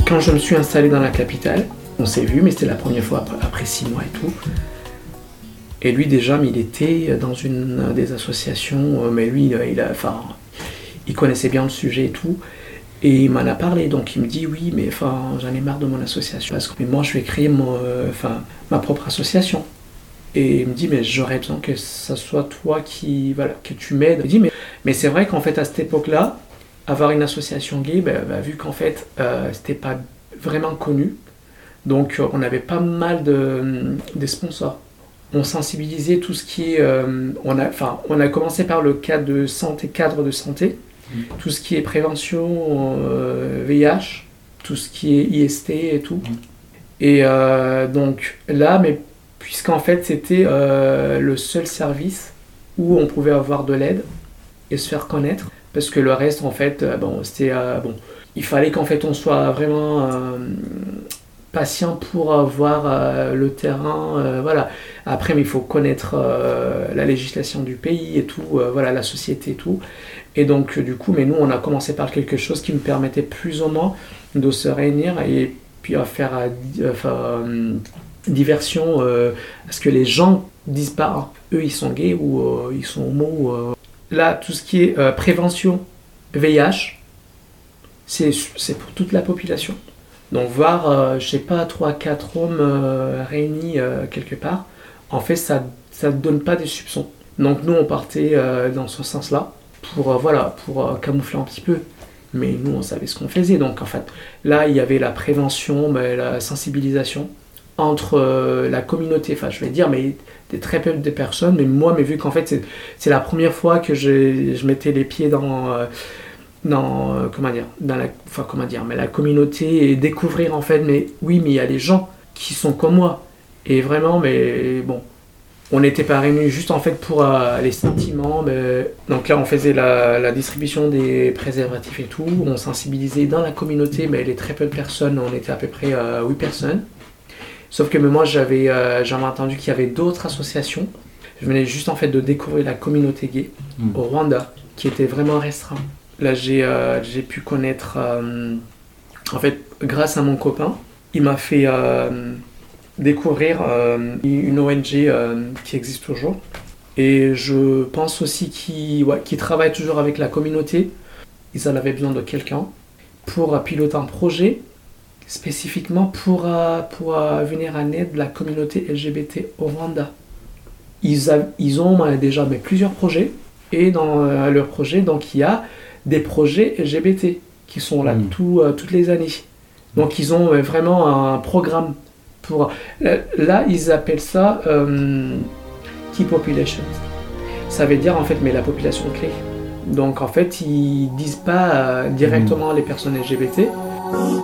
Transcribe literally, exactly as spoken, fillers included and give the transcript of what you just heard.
Quand je me suis installé dans la capitale, on s'est vu, mais c'était la première fois après, après six mois et tout. Et lui déjà, mais il était dans une des associations, mais lui, il, a, enfin, il connaissait bien le sujet et tout. Et il m'en a parlé, donc il me dit oui, mais enfin, j'en ai marre de mon association. Parce que mais moi, je vais créer mon, euh, enfin, ma propre association. Et il me dit, mais j'aurais besoin que ça soit toi qui, voilà, que tu m'aides. Il dit, mais, mais c'est vrai qu'en fait, à cette époque-là, avoir une association gay, bah, bah, vu qu'en fait, euh, c'était pas vraiment connu, donc on avait pas mal de, de sponsors. On sensibilisait tout ce qui est, euh, on a, enfin, on a commencé par le cadre de santé, cadre de santé, mmh. tout ce qui est prévention, euh, V I H, tout ce qui est I S T et tout. Mmh. Et euh, donc là, mais puisqu'en fait c'était euh, le seul service où on pouvait avoir de l'aide et se faire connaître, parce que le reste en fait, euh, bon, c'était euh, bon, il fallait qu'en fait on soit vraiment euh, patient pour avoir euh, le terrain, euh, voilà. Après, mais il faut connaître euh, la législation du pays et tout, euh, voilà, la société et tout. Et donc du coup, mais nous on a commencé par quelque chose qui nous permettait plus ou moins de se réunir et puis à faire euh, euh, diversion, euh, à ce que les gens disent pas, hein, eux ils sont gays ou euh, ils sont homo. Euh. Là, tout ce qui est euh, prévention V I H, c'est, c'est pour toute la population. Donc voir, euh, je sais pas, trois quatre hommes euh, réunis euh, quelque part, en fait ça ne donne pas des soupçons. Donc nous on partait euh, dans ce sens-là, pour, euh, voilà, pour euh, camoufler un petit peu. Mais nous on savait ce qu'on faisait. Donc en fait, là il y avait la prévention, mais la sensibilisation entre euh, la communauté, enfin je vais dire, mais des très peu de personnes, mais moi, mais vu qu'en fait c'est, c'est la première fois que je, je mettais les pieds dans... Euh, dans euh, comment dire dans la enfin comment dire mais la communauté et découvrir en fait mais oui mais il y a des gens qui sont comme moi et vraiment mais bon on n'était pas réunis juste en fait pour euh, les sentiments mais donc là on faisait la, la distribution des préservatifs et tout, on sensibilisait dans la communauté mais les très peu de personnes, on était à peu près euh, huit personnes, sauf que mais moi j'avais euh, j'avais entendu qu'il y avait d'autres associations, je venais juste en fait de découvrir la communauté gay mmh. au Rwanda qui était vraiment restreint. Là, j'ai, euh, j'ai pu connaître, euh, en fait, grâce à mon copain, il m'a fait euh, découvrir euh, une O N G euh, qui existe toujours. Et je pense aussi qu'ils ouais, qu'ils travaillent toujours avec la communauté. Ils en avaient besoin de quelqu'un pour piloter un projet spécifiquement pour, euh, pour euh, venir en aide de la communauté L G B T au Rwanda. Ils, a, ils ont euh, déjà mais, plusieurs projets. Et dans euh, leur projet, donc il y a des projets L G B T qui sont là mmh. tout, euh, toutes les années. Donc ils ont euh, vraiment un programme pour... Là, là ils appellent ça euh, Key Population. Ça veut dire en fait, mais la population clé. Donc en fait, ils disent pas euh, directement mmh. les personnes L G B T.